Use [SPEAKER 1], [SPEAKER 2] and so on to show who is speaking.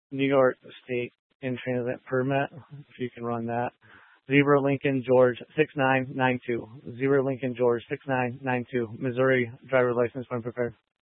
[SPEAKER 1] New York State in transit permit, if you can run that. 0 Lincoln George 6992. 0 Lincoln George 6992. Missouri driver license when prepared.